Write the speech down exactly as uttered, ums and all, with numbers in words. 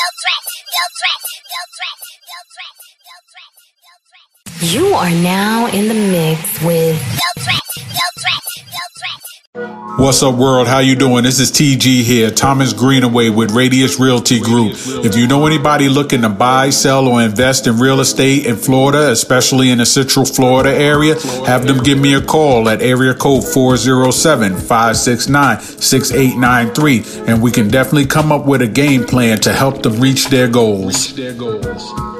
You are now in the mix with What's up, world? How you doing? This is T G here, Thomas Greenaway with Radius Realty Group. If you know anybody looking to buy, sell, or invest in real estate in Florida, especially in the Central Florida area, have them give me a call at area code four oh seven, five six nine, six eight nine three, and we can definitely come up with a game plan to help them reach their goals.